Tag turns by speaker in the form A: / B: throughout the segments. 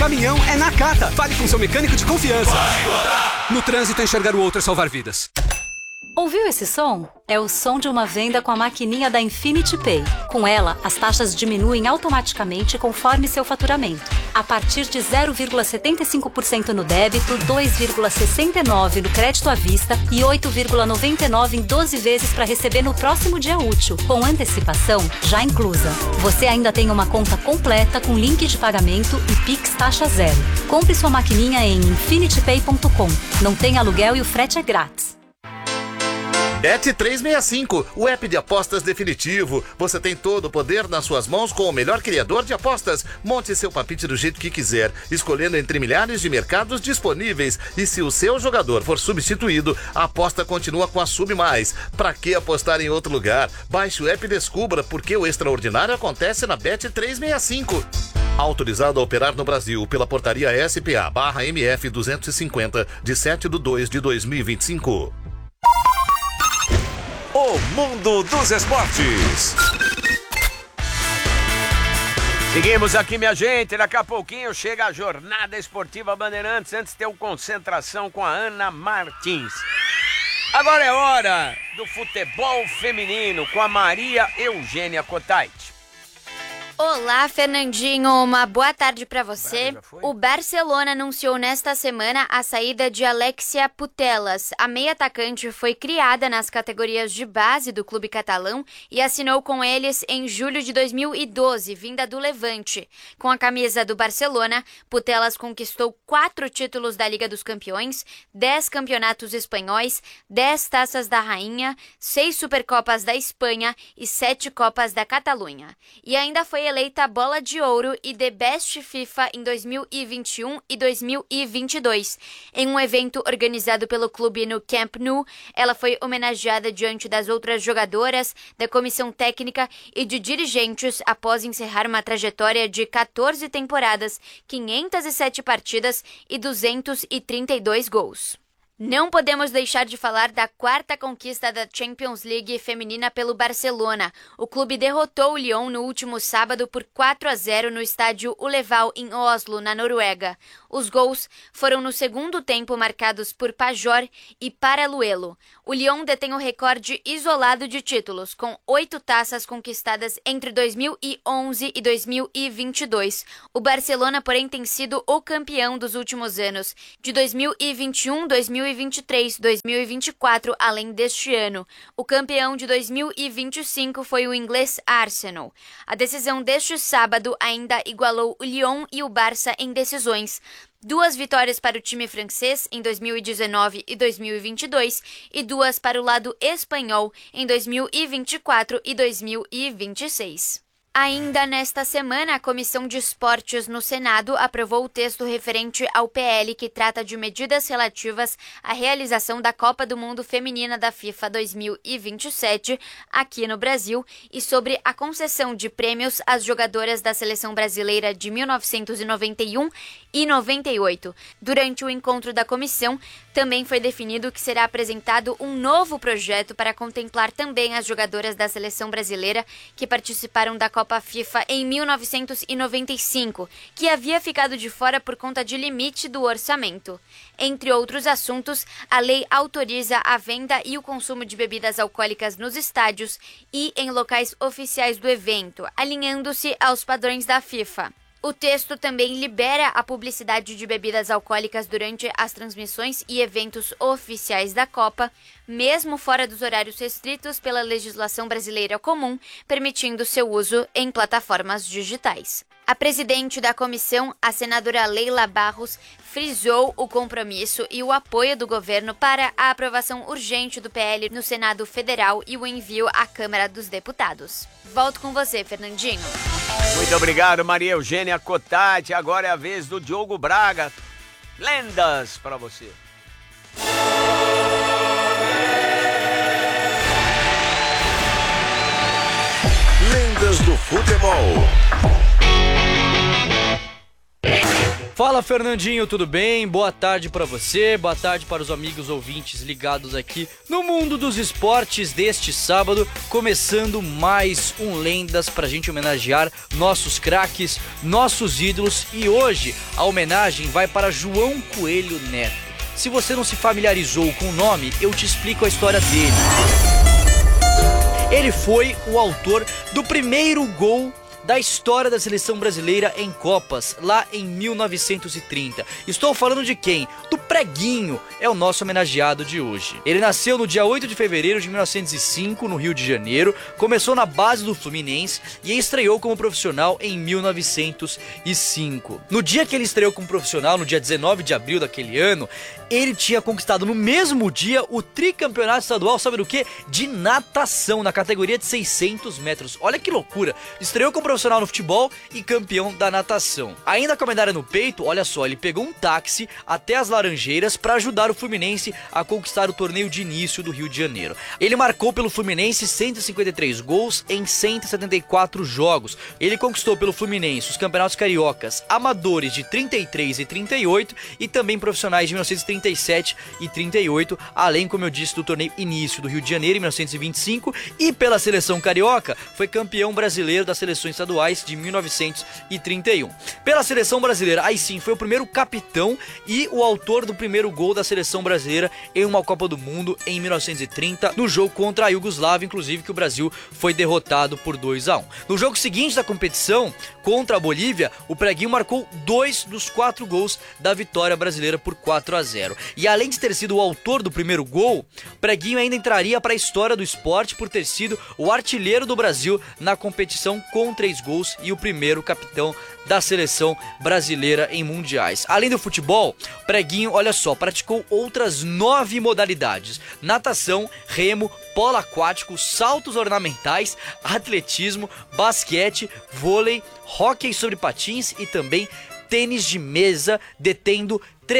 A: caminhão é Nakata. Fale com seu mecânico de confiança. No trânsito, enxergar o outro é salvar vidas.
B: Ouviu esse som? É o som de uma venda com a maquininha da Infinity Pay. Com ela, as taxas diminuem automaticamente conforme seu faturamento. A partir de 0,75% no débito, 2,69% no crédito à vista e 8,99% em 12 vezes para receber no próximo dia útil, com antecipação já inclusa. Você ainda tem uma conta completa com link de pagamento e Pix taxa zero. Compre sua maquininha em infinitypay.com. Não tem aluguel e o frete é grátis.
C: Bet365, o app de apostas definitivo. Você tem todo o poder nas suas mãos com o melhor criador de apostas. Monte seu palpite do jeito que quiser, escolhendo entre milhares de mercados disponíveis. E se o seu jogador for substituído, a aposta continua com a Sub+. Pra que apostar em outro lugar? Baixe o app e descubra porque o extraordinário acontece na Bet365. Autorizado a operar no Brasil pela portaria SPA/MF 250, de 7/2/2025.
D: O mundo dos esportes. Seguimos aqui, minha gente. Daqui a pouquinho chega a Jornada Esportiva Bandeirantes. Antes tem uma concentração com a Ana Martins. Agora é hora do futebol feminino com a Maria Eugênia Cottait.
E: Olá, Fernandinho, uma boa tarde para você. O Barcelona anunciou nesta semana a saída de Alexia Putellas. A meia-atacante foi criada nas categorias de base do clube catalão e assinou com eles em julho de 2012, vinda do Levante. Com a camisa do Barcelona, Putellas conquistou 4 títulos da Liga dos Campeões, 10 campeonatos espanhóis, 10 taças da Rainha, 6 Supercopas da Espanha e 7 Copas da Catalunha. E ainda foi eleita Bola de Ouro e The Best FIFA em 2021 e 2022. Em um evento organizado pelo clube no Camp Nou, ela foi homenageada diante das outras jogadoras, da comissão técnica e de dirigentes após encerrar uma trajetória de 14 temporadas, 507 partidas e 232 gols. Não podemos deixar de falar da 4ª conquista da Champions League feminina pelo Barcelona. O clube derrotou o Lyon no último sábado por 4-0 no estádio Uleval, em Oslo, na Noruega. Os gols foram no segundo tempo marcados por Pajor e Paraluelo. O Lyon detém o recorde isolado de títulos, com 8 taças conquistadas entre 2011 e 2022. O Barcelona, porém, tem sido o campeão dos últimos anos, de 2021, 2023, 2024, além deste ano. O campeão de 2025 foi o inglês Arsenal. A decisão deste sábado ainda igualou o Lyon e o Barça em decisões. 2 vitórias para o time francês em 2019 e 2022 e 2 para o lado espanhol em 2024 e 2026. Ainda nesta semana, a Comissão de Esportes no Senado aprovou o texto referente ao PL que trata de medidas relativas à realização da Copa do Mundo Feminina da FIFA 2027 aqui no Brasil e sobre a concessão de prêmios às jogadoras da seleção brasileira de 1991 e 98. Durante o encontro da comissão, também foi definido que será apresentado um novo projeto para contemplar também as jogadoras da seleção brasileira que participaram da Copa FIFA em 1995, que havia ficado de fora por conta de limite do orçamento. Entre outros assuntos, a lei autoriza a venda e o consumo de bebidas alcoólicas nos estádios e em locais oficiais do evento, alinhando-se aos padrões da FIFA. O texto também libera a publicidade de bebidas alcoólicas durante as transmissões e eventos oficiais da Copa, mesmo fora dos horários restritos pela legislação brasileira comum, permitindo seu uso em plataformas digitais. A presidente da comissão, a senadora Leila Barros, frisou o compromisso e o apoio do governo para a aprovação urgente do PL no Senado Federal e o envio à Câmara dos Deputados. Volto com você, Fernandinho.
D: Muito obrigado, Maria Eugênia Cottait. Agora é a vez do Diogo Braga. Lendas para você.
F: Lendas do futebol. Fala, Fernandinho, tudo bem? Boa tarde pra você, boa tarde para os amigos ouvintes ligados aqui no mundo dos esportes deste sábado, começando mais um Lendas pra gente homenagear nossos craques, nossos ídolos, e hoje a homenagem vai para João Coelho Neto. Se você não se familiarizou com o nome, eu te explico a história dele. Ele foi o autor do primeiro gol da história da seleção brasileira em Copas, lá em 1930. Estou falando de quem? Do Preguinho, é o nosso homenageado de hoje. Ele nasceu no dia 8 de fevereiro de 1905, no Rio de Janeiro, começou na base do Fluminense e estreou como profissional em 1905. No dia que ele estreou como profissional, no dia 19 de abril daquele ano, ele tinha conquistado no mesmo dia o tricampeonato estadual, sabe do quê? De natação, na categoria de 600 metros. Olha que loucura! Estreou como profissional no futebol e campeão da natação. Ainda com a medalha no peito, olha só, ele pegou um táxi até as Laranjeiras para ajudar o Fluminense a conquistar o torneio de início do Rio de Janeiro. Ele marcou pelo Fluminense 153 gols em 174 jogos. Ele conquistou pelo Fluminense os campeonatos cariocas amadores de 33 e 38 e também profissionais de 1937 e 38, além, como eu disse, do torneio início do Rio de Janeiro em 1925, e pela seleção carioca foi campeão brasileiro das seleções estaduais de 1931. Pela seleção brasileira, aí sim, foi o primeiro capitão e o autor do primeiro gol da seleção brasileira em uma Copa do Mundo em 1930, no jogo contra a Iugoslávia, inclusive, que o Brasil foi derrotado por 2-1. No jogo seguinte da competição, contra a Bolívia, o Preguinho marcou 2 dos 4 gols da vitória brasileira por 4-0. E além de ter sido o autor do primeiro gol, Preguinho ainda entraria para a história do esporte por ter sido o artilheiro do Brasil na competição com 3 gols e o primeiro capitão da seleção brasileira em mundiais. Além do futebol, Preguinho, olha só, praticou outras 9 modalidades: natação, remo, polo aquático, saltos ornamentais, atletismo, basquete, vôlei, hóquei sobre patins e também tênis de mesa, detendo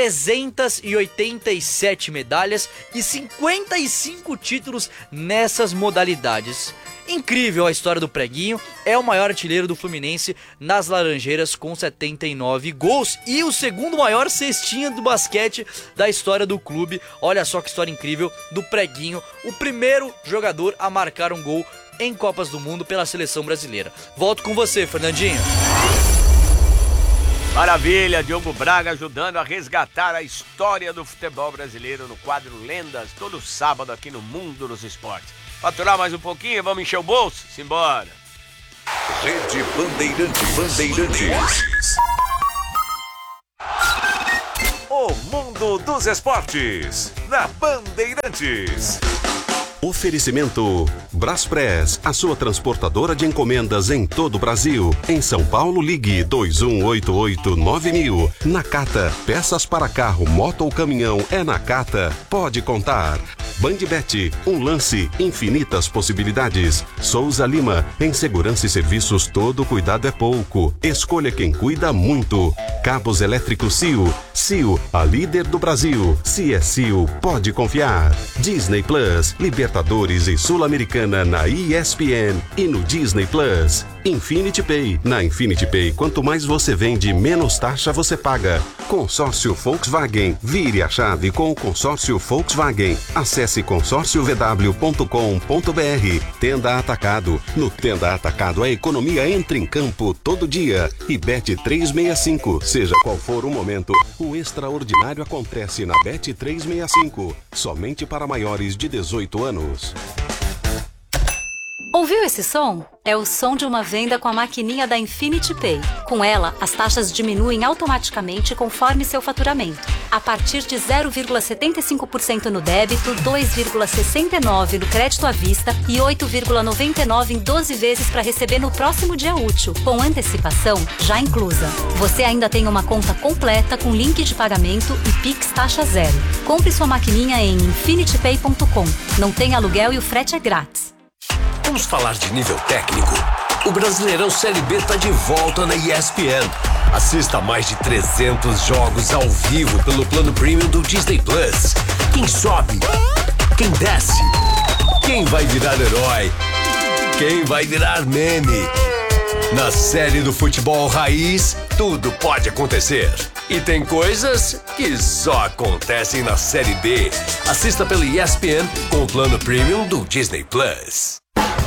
F: 387 medalhas e 55 títulos nessas modalidades. Incrível a história do Preguinho, é o maior artilheiro do Fluminense nas Laranjeiras com 79 gols e o segundo maior cestinha do basquete da história do clube. Olha só que história incrível do Preguinho, o primeiro jogador a marcar um gol em Copas do Mundo pela seleção brasileira. Volto com você, Fernandinho.
D: Maravilha, Diogo Braga ajudando a resgatar a história do futebol brasileiro no quadro Lendas, todo sábado aqui no Mundo dos Esportes. Faturar mais um pouquinho, vamos encher o bolso? Simbora!
G: Rede Bandeirantes. O Mundo dos Esportes, na Bandeirantes. Oferecimento Braspress, a sua transportadora de encomendas em todo o Brasil. Em São Paulo, ligue 2188-9000. Nakata, peças para carro, moto ou caminhão, é Nakata. Pode contar. Bandbet, um lance, infinitas possibilidades. Souza Lima, em segurança e serviços todo cuidado é pouco. Escolha quem cuida muito. Cabos elétricos CIO. CIO, a líder do Brasil. Se é CIO, pode confiar. Disney Plus, Libertadores e Sul-Americana na ESPN e no Disney Plus. Infinity Pay. Na Infinity Pay, quanto mais você vende, menos taxa você paga. Consórcio Volkswagen. Vire a chave com o consórcio Volkswagen. Acesse consórciovw.com.br. Tenda Atacado. No Tenda Atacado, a economia entra em campo todo dia. E Bet 365. Seja qual for o momento, o extraordinário acontece na Bet 365. Somente para maiores de 18 anos.
B: Ouviu esse som? É o som de uma venda com a maquininha da Infinity Pay. Com ela, as taxas diminuem automaticamente conforme seu faturamento. A partir de 0,75% no débito, 2,69% no crédito à vista e 8,99% em 12 vezes para receber no próximo dia útil, com antecipação já inclusa. Você ainda tem uma conta completa com link de pagamento e Pix taxa zero. Compre sua maquininha em infinitypay.com. Não tem aluguel e o frete é grátis.
H: Vamos falar de nível técnico? O Brasileirão Série B está de volta na ESPN. Assista a mais de 300 jogos ao vivo pelo plano premium do Disney Plus. Quem sobe? Quem desce? Quem vai virar herói? Quem vai virar meme? Na série do futebol raiz, tudo pode acontecer. E tem coisas que só acontecem na Série B. Assista pelo ESPN com o plano premium do Disney Plus.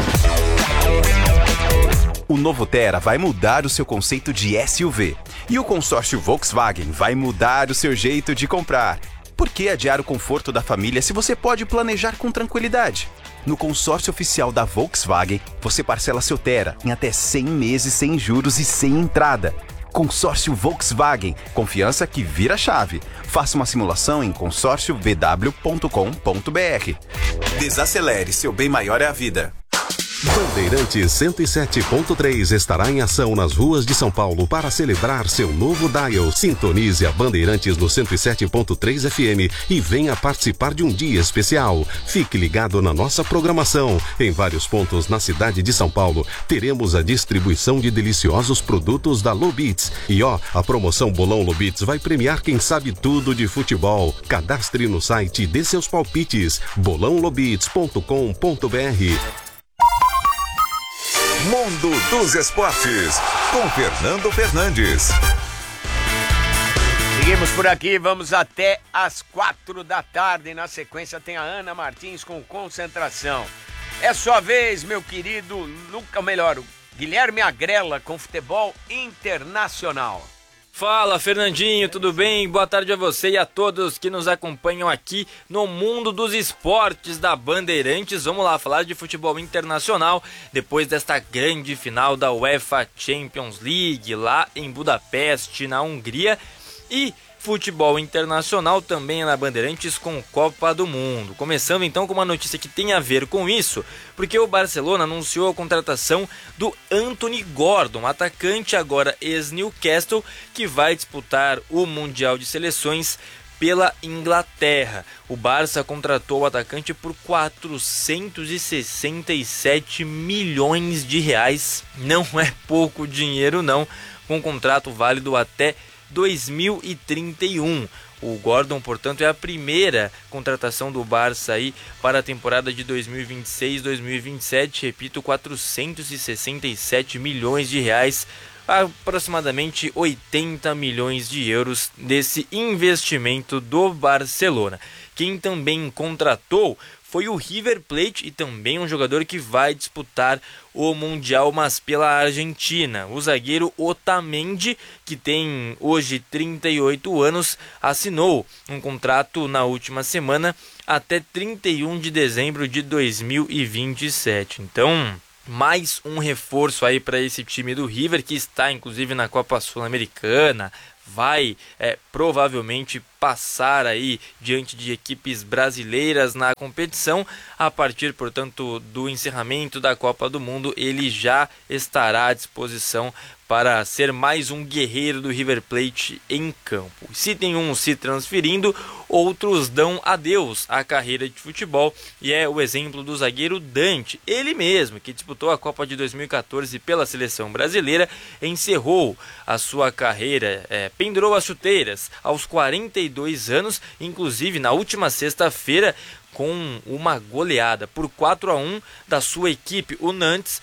I: O novo Tera vai mudar o seu conceito de SUV. E o consórcio Volkswagen vai mudar o seu jeito de comprar. Por que adiar o conforto da família se você pode planejar com tranquilidade? No consórcio oficial da Volkswagen, você parcela seu Tera em até 100 meses sem juros e sem entrada. Consórcio Volkswagen, confiança que vira chave. Faça uma simulação em consórciovw.com.br. Desacelere, seu bem maior é a vida.
G: Bandeirantes 107.3 estará em ação nas ruas de São Paulo para celebrar seu novo dial. Sintonize a Bandeirantes no 107.3 FM e venha participar de um dia especial. Fique ligado na nossa programação. Em vários pontos na cidade de São Paulo, teremos a distribuição de deliciosos produtos da Lobits. E a promoção Bolão Lobits vai premiar quem sabe tudo de futebol. Cadastre no site e dê seus palpites. bolãolobits.com.br.
J: Mundo dos Esportes, com Fernando Fernandes.
D: Seguimos por aqui, vamos até às 4 da tarde. Na sequência tem a Ana Martins com Concentração. É sua vez, meu querido Guilherme Agrella com Futebol Internacional.
K: Fala, Fernandinho, tudo bem? Boa tarde a você e a todos que nos acompanham aqui no Mundo dos Esportes da Bandeirantes. Vamos lá falar de futebol internacional depois desta grande final da UEFA Champions League lá em Budapeste, na Hungria, e futebol internacional também na Bandeirantes com Copa do Mundo. Começando então com uma notícia que tem a ver com isso, porque o Barcelona anunciou a contratação do Anthony Gordon, atacante agora ex-Newcastle, que vai disputar o Mundial de Seleções pela Inglaterra. O Barça contratou o atacante por 467 milhões de reais. Não é pouco dinheiro não, com um contrato válido até 2031. O Gordon, portanto, é a primeira contratação do Barça aí para a temporada de 2026-2027. Repito, 467 milhões de reais, aproximadamente 80 milhões de euros desse investimento do Barcelona. Quem também contratou foi o River Plate e também um jogador que vai disputar o Mundial, mas pela Argentina. O zagueiro Otamendi, que tem hoje 38 anos, assinou um contrato na última semana até 31 de dezembro de 2027. Então, mais um reforço aí para esse time do River, que está inclusive na Copa Sul-Americana. Vai provavelmente passar aí diante de equipes brasileiras na competição. A partir, portanto, do encerramento da Copa do Mundo, ele já estará à disposição para ser mais um guerreiro do River Plate em campo. Se tem uns se transferindo, outros dão adeus à carreira de futebol, e é o exemplo do zagueiro Dante, ele mesmo, que disputou a Copa de 2014 pela seleção brasileira, encerrou a sua carreira, pendurou as chuteiras aos 42 anos, inclusive na última sexta-feira, com uma goleada por 4-1 da sua equipe, o Nantes,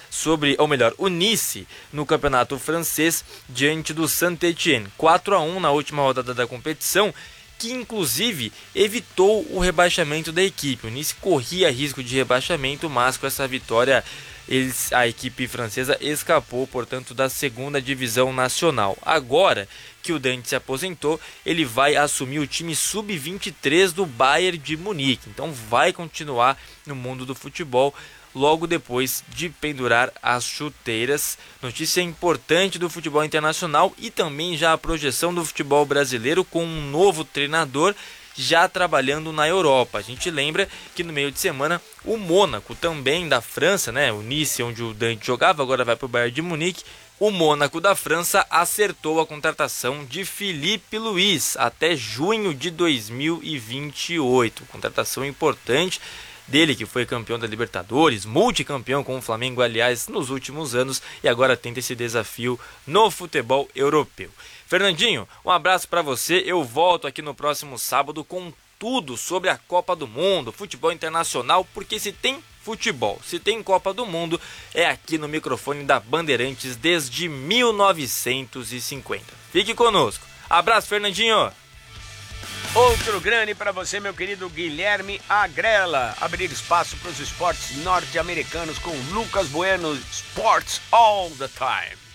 K: o Nice, no campeonato francês, diante do Saint-Étienne. 4-1 na última rodada da competição, que inclusive evitou o rebaixamento da equipe. O Nice corria risco de rebaixamento, mas com essa vitória a equipe francesa escapou, portanto, da segunda divisão nacional. Agora que o Dante se aposentou, ele vai assumir o time sub-23 do Bayern de Munique. Então vai continuar no mundo do futebol logo depois de pendurar as chuteiras. Notícia importante do futebol internacional e também já a projeção do futebol brasileiro com um novo treinador já trabalhando na Europa. A gente lembra que no meio de semana o Mônaco, também da França, o Nice, onde o Dante jogava, agora vai para o Bayern de Munique. O Mônaco da França acertou a contratação de Filipe Luís até junho de 2028. Contratação importante dele, que foi campeão da Libertadores, multicampeão com o Flamengo, aliás, nos últimos anos, e agora tenta esse desafio no futebol europeu. Fernandinho, um abraço para você. Eu volto aqui no próximo sábado com tudo sobre a Copa do Mundo, futebol internacional, porque se tem futebol, se tem Copa do Mundo, é aqui no microfone da Bandeirantes desde 1950. Fique conosco. Abraço, Fernandinho.
D: Outro grande para você, meu querido Guilherme Agrela. Abrir espaço para os esportes norte-americanos com Lucas Bueno, Sports All the Time.